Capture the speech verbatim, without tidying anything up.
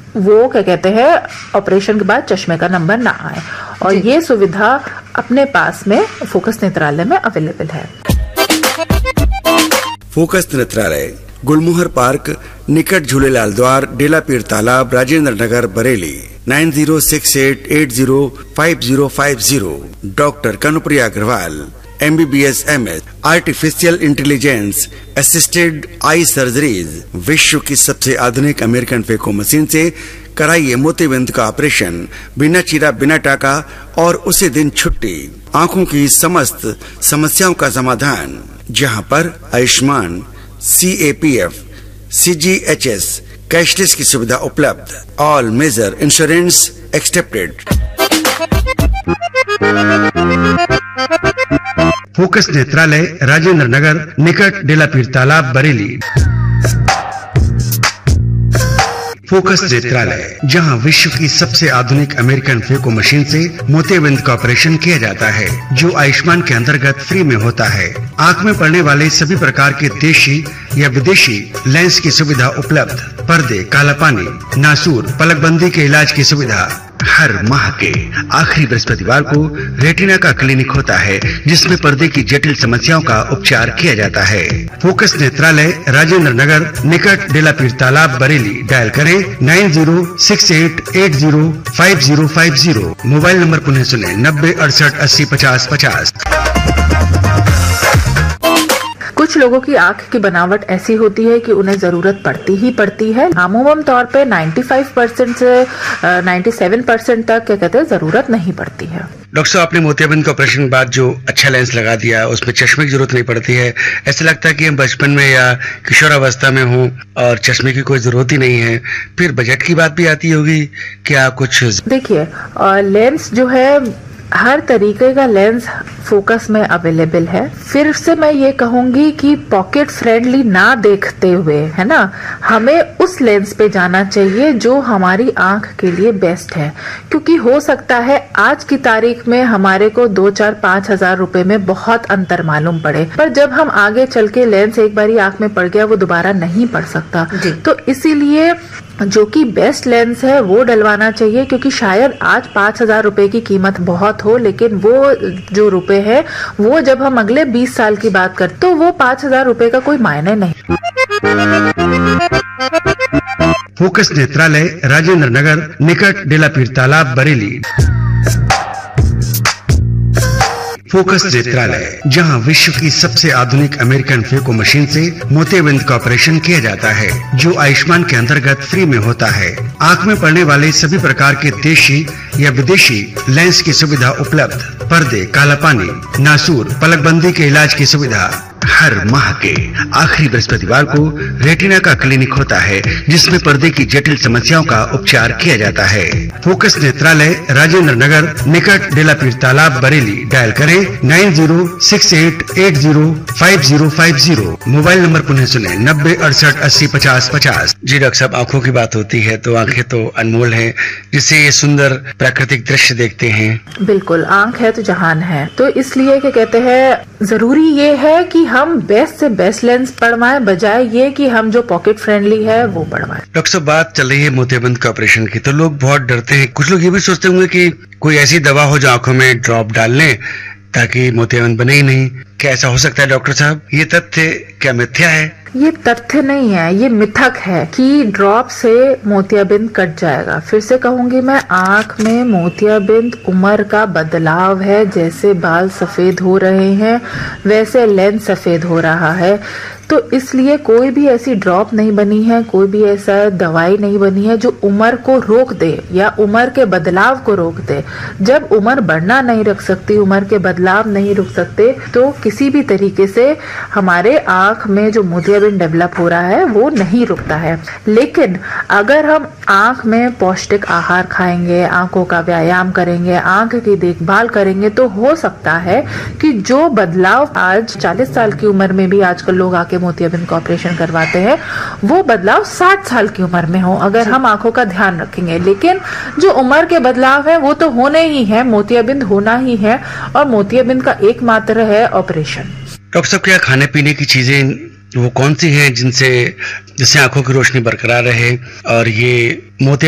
वो क्या कहते हैं ऑपरेशन के बाद चश्मे का नंबर ना आए, और ये सुविधा अपने पास में फोकस नेत्रालय में अवेलेबल है। फोकस नेत्रालय गुलमोहर पार्क निकट झूलेलाल द्वार, डेलापीर तालाब, Rajendra Nagar, Bareilly. Nine zero six eight eight zero five zero five zero. Doctor Kanupriya Agarwal, M B B S M S, artificial intelligence assisted आई सर्जरीज। विश्व की सबसे आधुनिक अमेरिकन फेको मशीन से कराइए मोतियाबिंद का ऑपरेशन, बिना चीरा बिना टाका और उसी दिन छुट्टी। आंखों की समस्त समस्याओं का समाधान, जहां पर आयुष्मान, सी A P F, C ji H S, cashless की सुविधा उपलब्ध। All major insurance accepted. Focus नेत्रालय राजेंद्र नगर निकट डेलापीर तालाब, बरेली। फोकस नेत्रालय, जहां विश्व की सबसे आधुनिक अमेरिकन फेको मशीन से मोतियाबिंद का ऑपरेशन किया जाता है, जो आयुष्मान के अंतर्गत फ्री में होता है। आंख में पड़ने वाले सभी प्रकार के देशी या विदेशी लेंस की सुविधा उपलब्ध। पर्दे, काला पानी, नासूर, पलकबंदी के इलाज की सुविधा। हर माह के आखिरी बृहस्पतिवार को रेटिना का क्लिनिक होता है, जिसमें पर्दे की जटिल समस्याओं का उपचार किया जाता है। फोकस नेत्रालय राजेंद्र नगर निकट डेलापीर तालाब, बरेली। डायल करें nine zero six eight eight zero five zero five zero. Mobile number पुनः सुने नब्बे अड़सठ अस्सी पचास पचास। कुछ लोगों की आंख की बनावट ऐसी होती है कि उन्हें जरूरत पड़ती ही पड़ती है। अमूमन तौर पे पचानवे परसेंट से सत्तानवे परसेंट तक क्या कहते हैं जरूरत नहीं पड़ती है। डॉक्टर साहब, आपने मोतियाबिंद के ऑपरेशन के बाद जो अच्छा लेंस लगा दिया, उसमें चश्मे की जरूरत नहीं पड़ती है। ऐसा लगता है कि हम बचपन में या किशोरावस्था में हों और चश्मे की कोई जरूरत ही नहीं है। फिर बजट की बात भी आती होगी, क्या कुछ? देखिए, लेंस जो है हर तरीके का लेंस फोकस में अवेलेबल है। फिर से मैं ये कहूंगी कि पॉकेट फ्रेंडली ना देखते हुए, है ना, हमें उस लेंस पे जाना चाहिए जो हमारी आंख के लिए बेस्ट है। क्योंकि हो सकता है आज की तारीख में हमारे को दो चार पांच हजार रुपए में बहुत अंतर मालूम पड़े, पर जब हम आगे चल के लेंस एक बारी आंख में पड़ गया वो दोबारा नहीं पड़ सकता। तो इसीलिए जो कि बेस्ट लेंस है वो डलवाना चाहिए। क्योंकि शायद आज पांच हजार रुपए की कीमत बहुत हो, लेकिन वो जो रुपए है वो जब हम अगले बीस साल की बात करते तो वो पांच हजार रुपए का कोई मायने नहीं। फोकस नेत्रालय राजेंद्र नगर निकट डेलापीर तालाब, बरेली। फोकस नेत्रालय, जहां विश्व की सबसे आधुनिक अमेरिकन फेको मशीन से मोतियाबिंद का ऑपरेशन किया जाता है, जो आयुष्मान के अंतर्गत फ्री में होता है। आंख में पड़ने वाले सभी प्रकार के देशी या विदेशी लेंस की सुविधा उपलब्ध। पर्दे, काला पानी, नासूर, पलकबंदी के इलाज की सुविधा। हर माह के आखिरी बृहस्पतिवार को रेटिना का क्लिनिक होता है, जिसमें पर्दे की जटिल समस्याओं का उपचार किया जाता है। फोकस नेत्रालय राजेंद्र नगर निकट डेलापीर तालाब, बरेली। डायल करें nine zero six eight eight zero five zero five zero. Mobile number पुनः सुने नब्बे अड़सठ अस्सी पचास पचास। जी डॉक्टर साहब, आंखों की बात होती है तो आंखें तो अनमोल है, जिससे ये सुंदर प्राकृतिक दृश्य देखते हैं। बिल्कुल, आंख है तो जहान है। तो इसलिए क्या कहते हैं जरूरी ये है कि हम बेस्ट से बेस्ट लेंस पढ़वाएं, बजाय ये कि हम जो पॉकेट फ्रेंडली है वो पढ़वाएं। डॉक्टर साहब, बात चल रही है मोतियाबिंद के ऑपरेशन की, तो लोग बहुत डरते हैं। कुछ लोग ये भी सोचते होंगे कि कोई ऐसी दवा हो जो आंखों में ड्रॉप डाल लें ताकि मोतियाबिंद बने ही नहीं। क्या ऐसा हो सकता है डॉक्टर साहब? ये तथ्य क्या मिथ्या है? ये तथ्य नहीं है, ये मिथक है कि ड्रॉप से मोतियाबिंद कट जाएगा। फिर से कहूंगी मैं, आंख में मोतियाबिंद उम्र का बदलाव है। जैसे बाल सफेद हो रहे हैं वैसे लेंस सफेद हो रहा है। तो इसलिए कोई भी ऐसी ड्रॉप नहीं बनी है, कोई भी ऐसा दवाई नहीं बनी है जो उम्र को रोक दे या उम्र के बदलाव को रोक दे। जब उम्र बढ़ना नहीं रुक सकती, उम्र के बदलाव नहीं रुक सकते, तो किसी भी तरीके से हमारे आंख में जो मोतियाबिंद डेवलप हो रहा है वो नहीं रुकता है। लेकिन अगर हम आंख में पौष्टिक आहार खाएंगे, आंखों का व्यायाम करेंगे, आंख की देखभाल करेंगे, तो हो सकता है कि जो बदलाव आज चालीस साल की उम्र में भी आजकल लोग आके मोतियाबिंद का ऑपरेशन करवाते हैं, वो बदलाव साठ साल की उम्र में हो, अगर हम आंखों का ध्यान रखेंगे। लेकिन जो उम्र के बदलाव है वो तो होने ही है, मोतियाबिंद होना ही है, और मोतियाबिंद का एकमात्र है ऑपरेशन। डॉक्टर साहब, क्या खाने पीने की चीजें वो कौन सी हैं जिनसे जिससे आंखों की रोशनी बरकरार रहे और ये मोतिया